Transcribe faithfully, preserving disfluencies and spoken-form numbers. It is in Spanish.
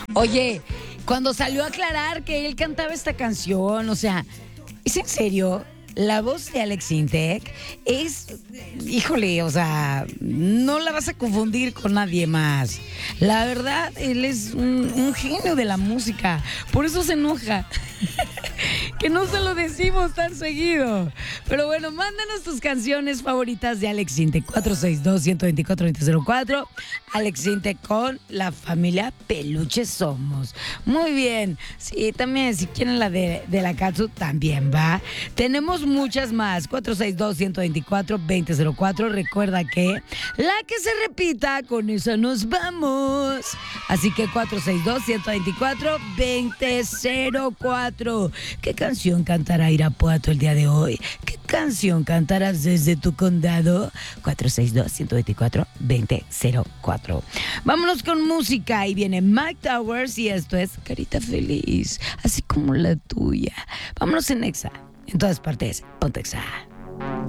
Oye, cuando salió a aclarar que él cantaba esta canción, o sea, ¿es en serio? La voz de Alex Sintek es, híjole, o sea, no la vas a confundir con nadie más. La verdad, él es un, un genio de la música, por eso se enoja. Que no se lo decimos tan seguido. Pero bueno, mándanos tus canciones favoritas de Alex Sintek. cuatro seis dos, uno dos cuatro, dos cero cero cuatro. Alex Sintek con la familia Peluche Somos. Muy bien. Sí, también, si quieren la de, de la Katsu, también va. Tenemos muchas más. cuatro seis dos, uno dos cuatro, dos cero cero cuatro. Recuerda que la que se repita, con eso nos vamos. Así que cuatro seis dos, uno dos cuatro, dos cero cuatro. ¿Qué canción cantará Irapuato el día de hoy? ¿Qué canción cantarás desde tu condado? cuatro seis dos, uno dos cuatro, dos cero cuatro. Vámonos con música. Y viene Mike Towers y esto es Carita Feliz, así como la tuya. Vámonos en Exa. En todas partes, ponte Exa.